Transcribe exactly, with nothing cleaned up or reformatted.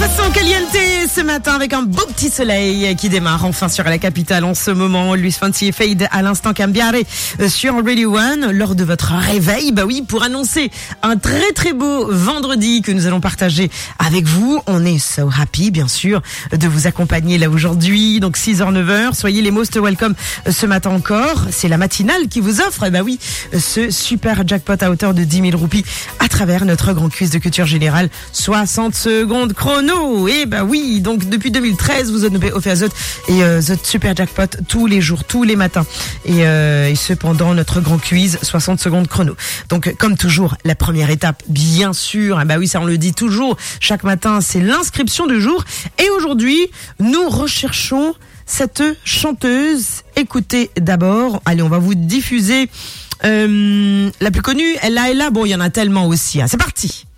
Façon caliente ce matin avec un beau petit soleil qui démarre enfin sur la capitale en ce moment. Luis Fonsi et Fade à l'instant Cambiare sur Radio One lors de votre réveil. Bah oui, pour annoncer un très très beau vendredi que nous allons partager avec vous. On est so happy bien sûr de vous accompagner là aujourd'hui. Donc six heures neuf heures, soyez les most welcome ce matin encore. C'est la matinale qui vous offre, bah oui, ce super jackpot à hauteur de dix mille roupies à travers notre grand quiz de culture générale. soixante secondes chrono. Et bah oui, donc depuis deux mille treize, vous avez offert Zot et euh, Zot super jackpot tous les jours, tous les matins. Et, euh, et cependant, notre grand quiz, soixante secondes chrono. Donc, comme toujours, la première étape, bien sûr, hein, bah oui, ça on le dit toujours, chaque matin, c'est l'inscription du jour. Et aujourd'hui, nous recherchons cette chanteuse. Écoutez d'abord, allez, on va vous diffuser euh, la plus connue, elle là, elle là, bon, il y en a tellement aussi. Hein. C'est parti.